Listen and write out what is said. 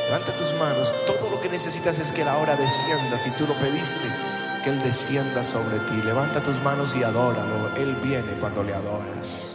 Levanta tus manos. Todo lo que necesitas es que la hora descienda. Si tú lo pediste, que Él descienda sobre ti. Levanta tus manos y adóralo. Él viene cuando le adoras.